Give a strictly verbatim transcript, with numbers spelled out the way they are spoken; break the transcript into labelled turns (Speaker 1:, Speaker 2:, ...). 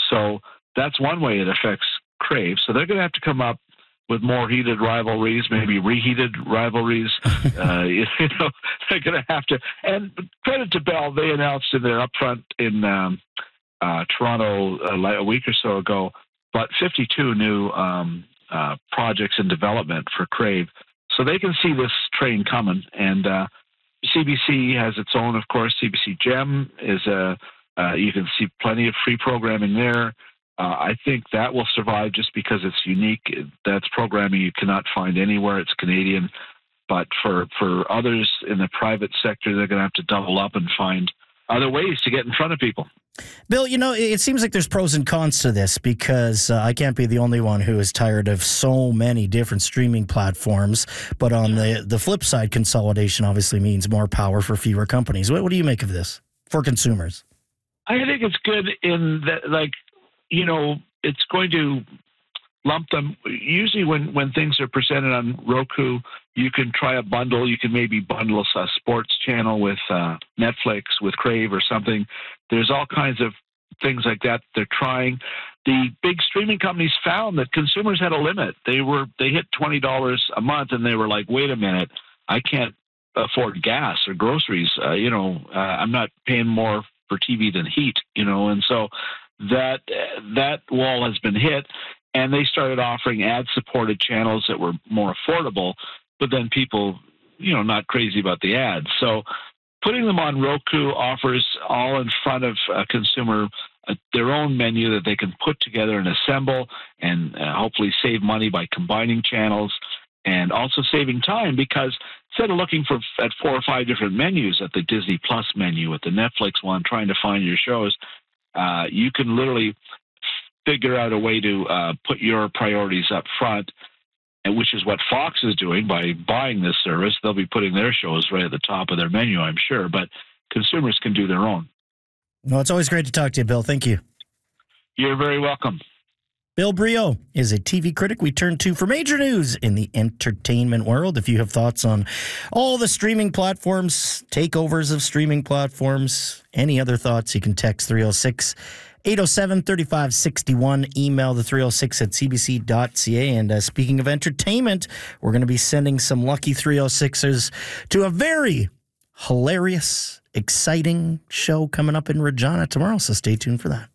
Speaker 1: So that's one way it affects Crave. So they're going to have to come up with more heated rivalries, maybe reheated rivalries. uh, you know, they're going to have to. And credit to Bell, they announced in their upfront in um, uh, Toronto uh, a week or so ago, but fifty-two new um, uh, projects in development for Crave. So they can see this train coming. And uh, C B C has its own, of course. C B C Gem is a, uh, you can see plenty of free programming there. Uh, I think that will survive just because it's unique. That's programming you cannot find anywhere. It's Canadian. But for, for others in the private sector, they're going to have to double up and find other ways to get in front of people.
Speaker 2: Bill, you know, it seems like there's pros and cons to this because uh, I can't be the only one who is tired of so many different streaming platforms. But on the, the flip side, consolidation obviously means more power for fewer companies. What, what do you make of this for consumers?
Speaker 1: I think it's good in that, like, you know, it's going to lump them. Usually when, when things are presented on Roku, you can try a bundle. You can maybe bundle a sports channel with uh, Netflix, with Crave or something. There's all kinds of things like that they're trying. The big streaming companies found that consumers had a limit. They were they hit twenty dollars a month and they were like, wait a minute, I can't afford gas or groceries. Uh, you know, uh, I'm not paying more for T V than heat, you know, and so that that wall has been hit, and they started offering ad-supported channels that were more affordable, but then people, you know, not crazy about the ads. So putting them on Roku offers all in front of a consumer uh, their own menu that they can put together and assemble and uh, hopefully save money by combining channels and also saving time, because instead of looking for at four or five different menus at the Disney Plus menu, at the Netflix one, trying to find your shows, Uh, you can literally figure out a way to uh, put your priorities up front, and which is what Fox is doing by buying this service. They'll be putting their shows right at the top of their menu, I'm sure, but consumers can do their own.
Speaker 2: Well, it's always great to talk to you, Bill. Thank you.
Speaker 1: You're very welcome.
Speaker 2: Bill Briot is a T V critic we turn to for major news in the entertainment world. If you have thoughts on all the streaming platforms, takeovers of streaming platforms, any other thoughts, you can text three oh six, eight oh seven, three five six one, email the three oh six at c b c dot c a. And uh, speaking of entertainment, we're going to be sending some lucky three oh sixers to a very hilarious, exciting show coming up in Regina tomorrow, so stay tuned for that.